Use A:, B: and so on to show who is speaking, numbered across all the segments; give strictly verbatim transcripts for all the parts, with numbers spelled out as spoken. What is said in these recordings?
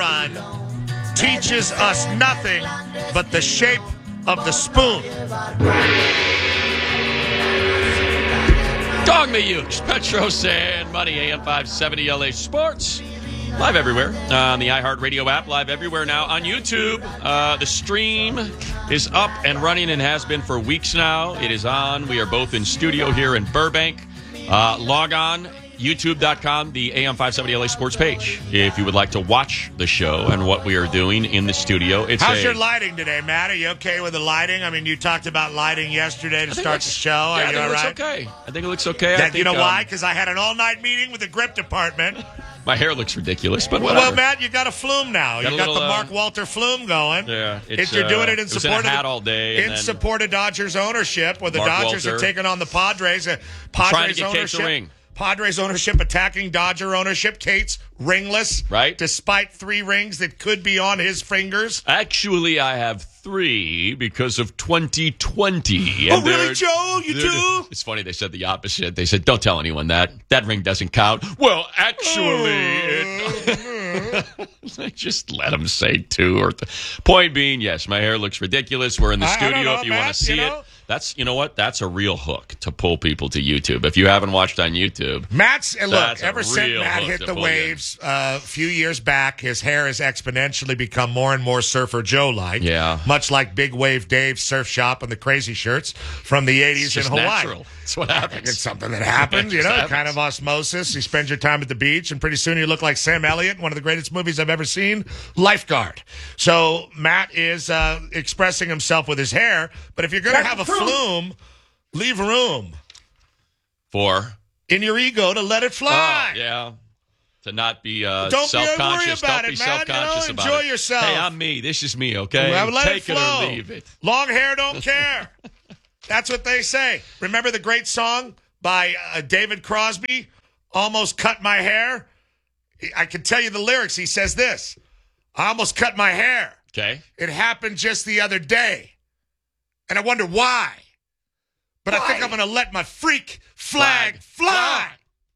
A: run teaches us nothing but the shape of the spoon.
B: Dog me Ukes, Petros and Money, A M five seventy L A Sports. Live everywhere uh, on the iHeartRadio app. Live everywhere now on YouTube. Uh, the stream is up and running and has been for weeks now. It is on. We are both in studio here in Burbank. Uh, log on, youtube dot com, the A M five seventy L A Sports page, if you would like to watch the show and what we are doing in the studio. It's
A: How's
B: a,
A: your lighting today, Matt? Are you okay with the lighting? I mean, you talked about lighting yesterday to start
B: looks,
A: the show.
B: Yeah,
A: Are
B: I
A: you
B: think
A: all
B: it looks
A: right?
B: okay. I think it looks okay. I
A: That,
B: think,
A: you know
B: um,
A: why? Because I had an all-night meeting with the grip department.
B: My hair looks ridiculous, but whatever.
A: Well, Matt, you got a flume now.
B: Got
A: you
B: a
A: got
B: little,
A: the Mark
B: uh,
A: Walter flume going.
B: Yeah,
A: if you're doing it in
B: uh, it was
A: support
B: in a hat
A: of
B: all day,
A: in
B: and then
A: support of Dodgers ownership, where the
B: Mark
A: Dodgers
B: Walter
A: are taking on the Padres. Uh,
B: trying
A: Padres
B: to get Kate
A: ownership.
B: the ring.
A: Padres ownership attacking Dodger ownership. Kate's ringless,
B: right?
A: Despite three rings that could be on his fingers.
B: Actually, I have three because of twenty twenty.
A: Oh, really, Joe? You do?
B: It's funny. They said the opposite. They said, "Don't tell anyone that. That ring doesn't count." Well, actually, it... just let them say two. Or th- point being, yes, my hair looks ridiculous. We're in the
A: I,
B: studio.
A: I don't know,
B: if you
A: Matt,
B: want to see
A: you know?
B: it. That's, you know what? That's a real hook to pull people to YouTube. If you haven't watched on YouTube,
A: Matt's and look.
B: that's a
A: Ever since
B: real
A: Matt
B: hook
A: hit
B: to
A: the
B: pull
A: waves uh, a few years back, his hair has exponentially become more and more Surfer Joe-like.
B: Yeah,
A: much like Big Wave Dave's surf shop and the Crazy Shirts from the eighties in
B: just
A: Hawaii.
B: natural. That's what happens.
A: It's something that happens, you
B: It
A: know,
B: just
A: kind of osmosis. You spend your time at the beach, and pretty soon you look like Sam Elliott, one of the greatest movies I've ever seen, Lifeguard. So Matt is uh, expressing himself with his hair, but if you're going to have a flume, leave room
B: For
A: in your ego to let it fly.
B: Oh, yeah. To not be uh,
A: Don't be
B: self-conscious.
A: worry about
B: Don't be
A: it, man.
B: self-conscious
A: You know,
B: about
A: enjoy
B: it.
A: yourself.
B: Hey, I'm me. This is me, okay?
A: Well, let
B: Take
A: it
B: it
A: flow.
B: or leave it.
A: Long hair don't care. That's what they say. Remember the great song by uh, David Crosby, Almost Cut My Hair? I can tell you the lyrics. He says this, I almost cut my hair.
B: Okay.
A: It happened just the other day. And I wonder why. But why? I think I'm going to let my freak flag, flag fly.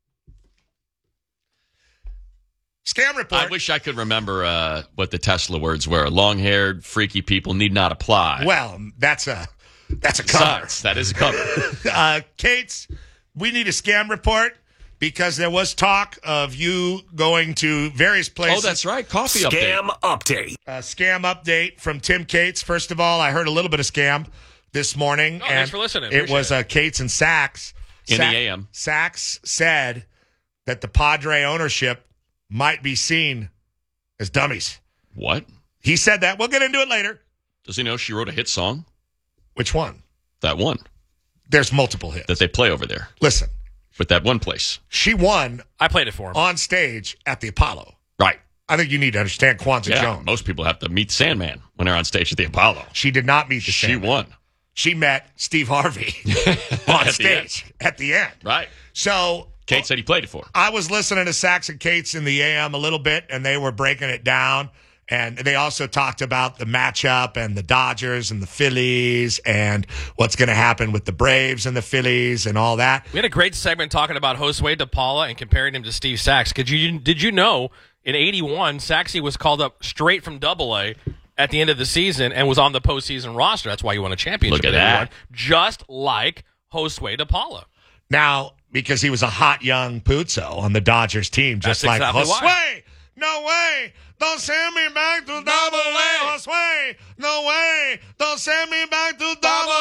A: Scam report.
B: I wish I could remember uh, what the Tesla words were. Long-haired, freaky people need not apply.
A: Well, that's a that's a cover.
B: Sucks. That is a cover.
A: uh, Kate's, we need a scam report because there was talk of you going to various places.
B: Oh, that's right. Coffee
C: scam
B: update.
C: update.
A: A scam update from Tim Cates. First of all, I heard a little bit of scam this morning.
D: Oh,
A: and
D: thanks for listening.
A: It was uh, Cates and Sachs.
B: In
A: Sa-
B: the A M.
A: Sachs said that the Padre ownership might be seen as dummies.
B: What?
A: He said that. We'll get into it later.
B: Does he know she wrote a hit song?
A: Which one?
B: That one.
A: There's multiple hits.
B: That they play over there.
A: Listen.
B: But that one place.
A: She won.
D: I played it for him.
A: On stage at the Apollo.
B: Right.
A: I think you need to understand Kwanzaa
B: yeah,
A: Jones.
B: Most people have to meet Sandman when they're on stage at the Apollo.
A: She did not meet the
B: She
A: Sandman.
B: won.
A: She met Steve Harvey on
B: at
A: stage
B: the
A: at the end.
B: Right.
A: So
B: Kate said he played it for her.
A: I was listening to Sachs and Cates in the A M a little bit, and they were breaking it down. And they also talked about the matchup and the Dodgers and the Phillies and what's going to happen with the Braves and the Phillies and all that.
D: We had a great segment talking about Josue DePaula and comparing him to Steve Sachs. Could you, did you know in eighty-one, Saxy was called up straight from Double A at the end of the season and was on the postseason roster. That's why he won a championship.
B: Look at that.
D: Just like Josue DePaula.
A: Now, because he was a hot young Puzzo on the Dodgers team, just
D: That's
A: like
D: exactly
A: Josue.
D: why.
A: No way. Don't send me back to double A. Josue. No way. Don't send me back to double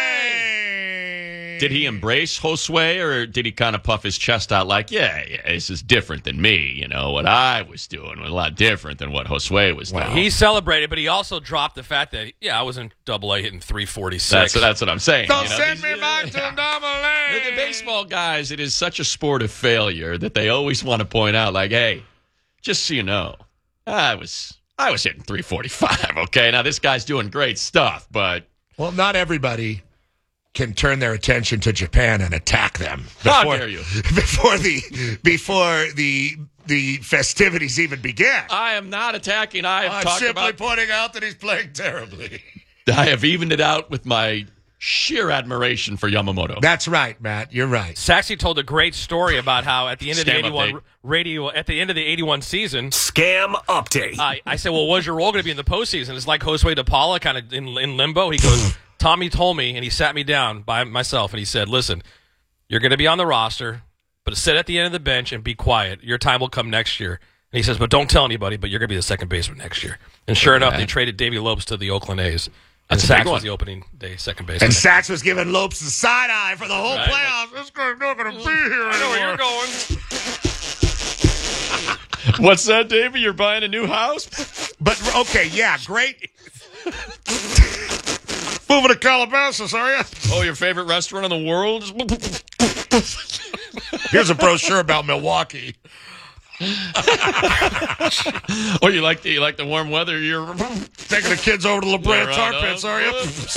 A: A.
B: Did he embrace Josue, or did he kind of puff his chest out like, yeah, yeah, this is different than me. You know, what I was doing was a lot different than what Josue was doing.
D: Well, he celebrated, but he also dropped the fact that, yeah, I was in Double A hitting three forty-six.
B: That's, that's what I'm saying.
A: Don't
B: you know,
A: send
B: these-
A: me back to double A.
B: The, the baseball guys, it is such a sport of failure that they always want to point out, like, hey, just so you know, I was I was hitting three forty-five, okay? Now, this guy's doing great stuff, but...
A: Well, not everybody can turn their attention to Japan and attack them. Before,
B: How dare you?
A: Before the before the the festivities even began.
B: I am not attacking. I have
A: I'm
B: talked
A: simply
B: about...
A: pointing out that he's playing terribly.
B: I have evened it out with my sheer admiration for Yamamoto.
A: That's right, Matt. You're right.
D: Saxy told a great story about how at the end of the
B: Scam
D: eighty-one
B: update.
D: radio at the end of the eighty-one season,
C: Scam update.
D: I, I said, "Well, what's your role going to be in the postseason?" It's like Josue DePaula, kind of in, in limbo. He goes, "Tommy told me," and he sat me down by myself, and he said, "Listen, you're going to be on the roster, but sit at the end of the bench and be quiet. Your time will come next year." And he says, "But don't tell anybody. But you're going to be the second baseman next year." And sure enough, they traded Davey Lopes to the Oakland A's. And
B: That's a big
D: Sachs
B: one.
D: was the opening day second baseman.
A: And Sachs was giving Lopes the side eye for the whole
D: Right.
A: playoffs. This guy's not going to be here
D: I know where you're
A: anymore.
D: going.
B: What's that, Davey? You're buying a new house?
A: But okay, yeah, great. Moving to Calabasas, are you?
B: Oh, your favorite restaurant in the world?
A: Here's a brochure about Milwaukee.
B: Oh, you like the you like the warm weather? You're
A: Taking the kids over to La Brea
B: You're
A: Tar
B: right
A: Pits,
B: on.
A: are you?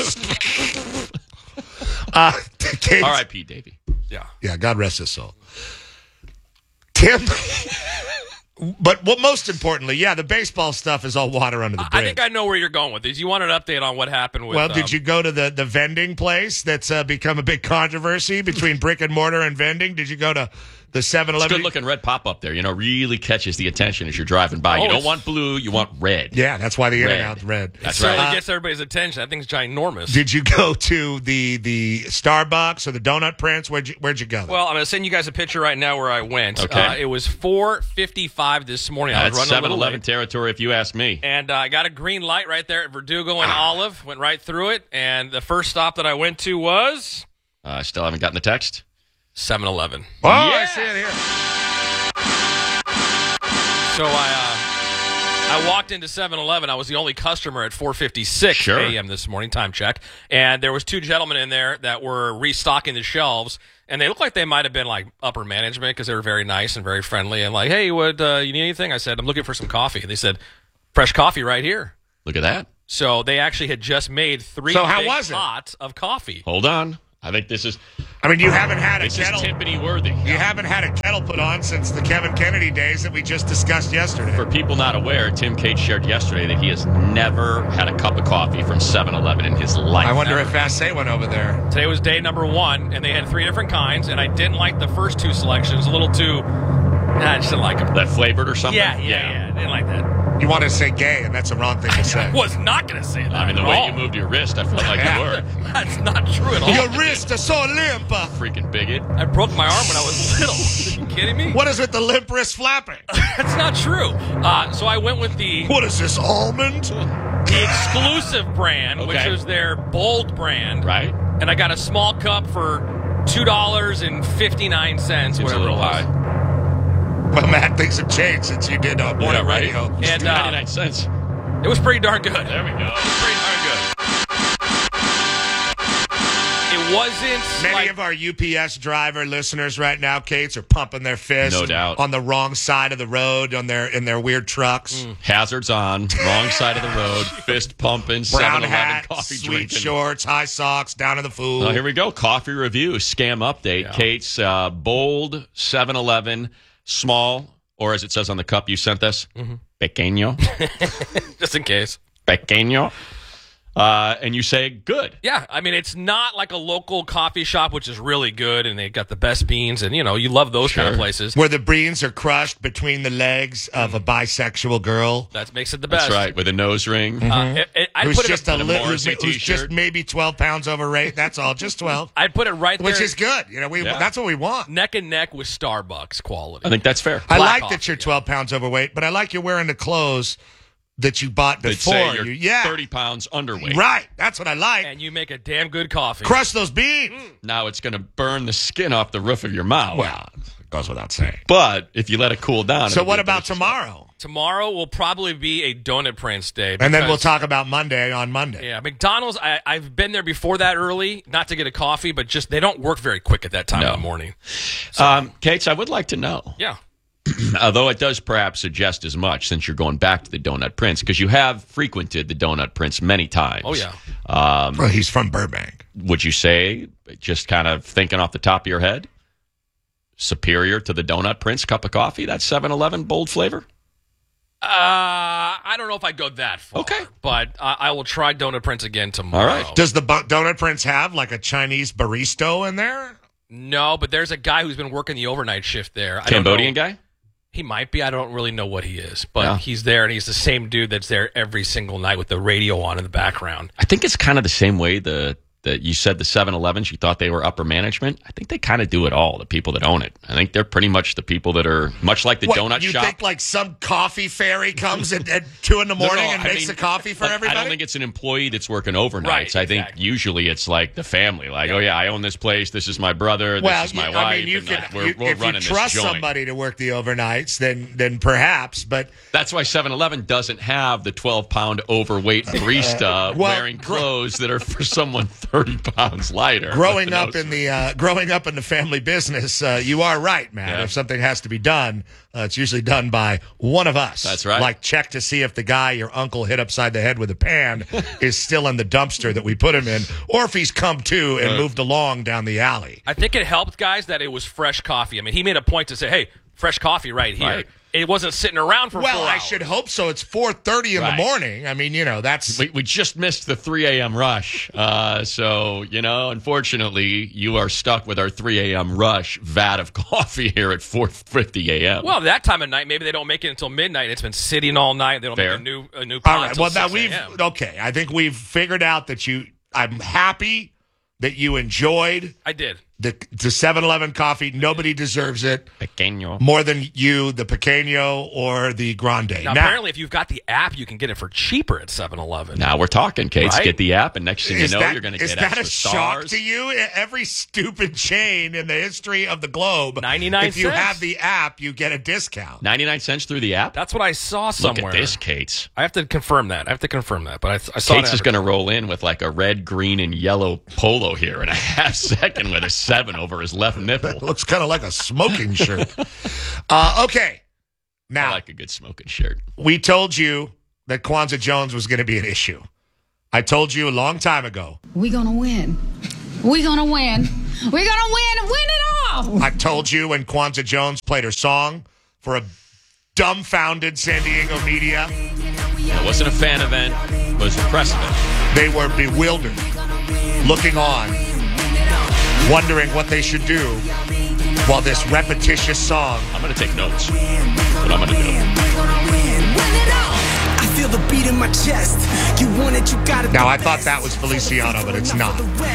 A: uh, Kate-
B: R I P Davey.
D: Yeah.
A: Yeah, God rest his soul. Tim. But what most importantly, yeah, the baseball stuff is all water under the bridge.
D: I think I know where you're going with this. You want an update on what happened with
A: Well,
D: um,
A: did you go to the, the vending place that's uh, become a big controversy between brick and mortar and vending? Did you go to the seven
B: It's
A: eleven?
B: good looking red pop up there. You know, really catches the attention as you're driving by.
D: Oh,
B: you don't
D: it's-
B: want blue, you want red.
A: Yeah, that's why the in
B: Red.
A: and out's red.
B: That's
D: certainly
B: right.
D: gets everybody's attention. That thing's ginormous.
A: Did you go to the the Starbucks or the Donut Prince? Where'd you Where'd you go?
D: Well, I'm going to send you guys a picture right now where I went.
B: Okay.
D: Uh, it was four fifty-five this morning. I was
B: That's
D: running a
B: seven
D: little
B: eleven
D: late.
B: territory, if you ask me.
D: And uh, I got a green light right there at Verdugo and Olive. Went right through it. And the first stop that I went to was
B: Uh, I still haven't gotten the text.
D: seven eleven.
A: oh, I
B: yeah.
A: see it here.
D: So I uh, I walked into seven eleven. I was the only customer at four fifty-six
B: Sure.
D: a.m. this morning, time check. And there was two gentlemen in there that were restocking the shelves. And they looked like they might have been like upper management because they were very nice and very friendly. And like, hey, would uh, you need anything? I said, I'm looking for some coffee. And they said, fresh coffee right here.
B: Look at that.
D: So they actually had just made three
A: So how
D: big
A: was it?
D: pots of coffee.
B: Hold on. I think this is
A: I mean, you haven't had a
B: this is
A: kettle.
B: Timpani worthy.
A: You haven't had a kettle put on since the Kevin Kennedy days that we just discussed yesterday.
B: For people not aware, Tim Cage shared yesterday that he has never had a cup of coffee from seven eleven in his life.
A: I wonder
B: Never.
A: if Assay went over there.
D: Today was day number one, and they had three different kinds, and I didn't like the first two selections. A little too... Nah, I just didn't like them.
B: that flavored or something.
D: Yeah, yeah, yeah. I didn't like that.
A: You wanted to say gay, and that's the wrong thing to
D: I
A: say.
D: was not going to say that.
B: I mean, the
D: at
B: way
D: all.
B: you moved your wrist, I felt like
A: Yeah.
B: you were.
D: That's not true at all.
A: Your wrist is so limp. uh.
B: Freaking bigot.
D: I broke my arm when I was little. Are you kidding me?
A: What is with the limp wrist flapping?
D: That's not true. Uh, so I went with the
A: What is this, almond?
D: the exclusive brand, which
B: Okay.
D: is their bold brand,
B: Right?
D: and I got a small cup for two dollars and fifty nine cents.
B: Seems a
D: Whatever
B: little
D: it was.
B: high.
A: Well, Matt, things have changed since you did uh, morning
B: Yeah, right.
A: radio.
D: And uh,
B: ninety-nine cents.
D: it was pretty darn good.
B: There we go.
D: It was pretty darn good. It wasn't
A: Many
D: like
A: of our U P S driver listeners right now, Kates, are pumping their fists
B: No doubt.
A: on the wrong side of the road on their in their weird trucks.
B: Hazards on, wrong side of the road, fist pumping,
A: Brown
B: seven eleven
A: hat,
B: coffee
A: sweet
B: drinking.
A: shorts, high socks, down to the food.
B: Well, here we go. Coffee review, scam update.
D: Yeah.
B: Kate's uh, bold seven eleven, small, or as it says on the cup you sent us,
A: Mm-hmm.
B: pequeño,
D: just in case.
B: pequeño. Uh, and you say good.
D: Yeah, I mean it's not like a local coffee shop, which is really good, and they got the best beans, and you know you love those kind of
B: Sure.
D: places.
A: Where the beans are crushed between the legs of a bisexual girl
D: That makes it the best.
B: That's right, with a nose ring.
D: Uh, it, it, I'd
A: who's
D: put
A: just
D: it.
A: a
B: and a
A: little, who's,
B: Morrissey
A: who's just
B: t-shirt.
A: maybe twelve pounds overweight. That's all, just twelve,
D: I'd put it right there,
A: which is good. You know, we
B: Yeah.
A: that's what we want.
D: neck and neck with Starbucks quality.
B: I think that's fair.
A: I
D: Black
A: like that
D: coffee,
A: you're
D: yeah.
A: twelve pounds overweight, but I like you wearing the clothes that you bought
B: They'd
A: before.
B: say you're
A: you, yeah,
B: thirty pounds underweight.
A: right. That's what I like.
D: and you make a damn good coffee.
A: Crush those beans.
B: Now it's going to burn the skin off the roof of your mouth.
A: Well, it goes without saying.
B: But if you let it cool down.
A: So
B: it'll
A: what
B: be a
A: about
B: delicious-
A: tomorrow?
D: Tomorrow will probably be a Donut Prince day.
A: And then we'll
D: because-
A: talk about Monday on Monday.
D: Yeah, McDonald's. I, I've been there before that early, not to get a coffee, but just they don't work very quick at that time
B: No.
D: in the morning.
B: Um, Kates, I would like to know,
D: Yeah.
B: although it does perhaps suggest as much since you're going back to the Donut Prince, because you have frequented the Donut Prince many times.
D: Oh yeah.
A: Well, he's from Burbank.
B: Would you say, just kind of thinking off the top of your head, superior to the Donut Prince cup of coffee, that seven eleven bold flavor?
D: Uh, I I don't know if I'd go that far.
B: Okay.
D: But uh, I will try Donut Prince again tomorrow.
B: All right.
A: Does the bu- Donut Prince have like a Chinese barista in there?
D: No, but there's a guy who's been working the overnight shift there. I don't
B: Cambodian
D: know.
B: guy?
D: He might be. I don't really know what he is, but
B: Yeah.
D: he's there, and he's the same dude that's there every single night with the radio on in the background.
B: I think it's kind of the same way the that you said the seven elevens, you thought they were upper management. I think they kind of do it all, the people that own it. I think they're pretty much the people that are, much like the
A: What,
B: donut
A: you
B: shop.
A: think like some coffee fairy comes at, at two in the
B: No,
A: morning
B: no,
A: and
B: I
A: makes
B: mean,
A: the coffee for
B: like,
A: everybody?
B: I don't think it's an employee that's working overnights.
D: Right,
B: I think
D: exactly.
B: usually it's like the family. Like, oh, yeah, I own this place. This is my brother. This
A: well,
B: is my
A: you-
B: wife.
A: I mean, you
B: and,
A: can,
B: like, we're,
A: you,
B: we're
A: if you
B: running
A: trust
B: this joint.
A: somebody to work the overnights, then then perhaps. But
B: That's why seven eleven doesn't have the twelve-pound overweight barista
A: Well,
B: wearing
A: gro-
B: clothes that are for someone thirty pounds lighter.
A: growing
B: with the
A: up
B: nose-
A: in the uh, growing up in the family business, uh, you are right, Matt.
B: Yeah.
A: If something has to be done, uh, it's usually done by one of us.
B: That's right.
A: Like check to see if the guy your uncle hit upside the head with a pan is still in the dumpster that we put him in, or if he's come to and
B: Uh.
A: moved along down the alley.
D: I think it helped, guys, that it was fresh coffee. I mean, he made a point to say, hey, fresh coffee right here.
B: Right.
D: It wasn't sitting around for
A: Well,
D: four
A: I
D: hours.
A: should hope so. It's four thirty in
B: Right.
A: the morning. I mean, you know, that's
B: We, we just missed the three a.m. rush. Uh, so, you know, unfortunately, you are stuck with our three a.m. rush vat of coffee here at four fifty a.m.
D: Well, that time of night, maybe they don't make it until midnight. It's been sitting all night. They don't
B: Fair.
D: make a new a new
A: all
D: pot
A: right.
D: until
A: Well, now
D: six
A: we've
D: a.m.
A: okay. I think we've figured out that you. I'm happy that you enjoyed
D: I did.
A: the the seven eleven coffee. Nobody deserves it
B: Pequeño.
A: more than you, the Pequeño or the Grande.
D: Now,
A: Now,
D: apparently, if you've got the app, you can get it for cheaper at seven eleven.
B: Now we're talking, Kates.
D: Right?
B: Get the app, and next thing you
A: is
B: know,
A: that,
B: you're going to
A: is
B: get
A: that
B: extra
A: a shock
B: stars.
A: to you? Every stupid chain in the history of the globe,
D: ninety-nine
A: if you
D: cents.
A: have the app, you get a discount.
B: ninety-nine cents through the app?
D: That's what I saw
B: Look
D: somewhere.
B: at this, Kates.
D: I have to confirm that. I have to confirm that. But I, I saw
B: Kates
D: it
B: is going to roll in with like a red, green, and yellow polo here in a half second with a seven over his left nipple.
A: Looks kind of like a smoking shirt. Uh, okay.
B: I
A: Now,
B: like a good smoking shirt.
A: we told you that Kwanzaa Jones was going to be an issue. I told you a long time ago.
C: We gonna win. We gonna win. We gonna win and win it all.
A: I told you when Kwanzaa Jones played her song for a dumbfounded San Diego media,
B: It wasn't a fan event. It was a press event.
A: they were bewildered, looking on, wondering what they should do while this repetitious song.
B: I'm going to take notes. That's what I'm going to do.
E: I feel the beat in my chest. You want it, you got it.
A: Now, I thought that was Feliciano, but it's not.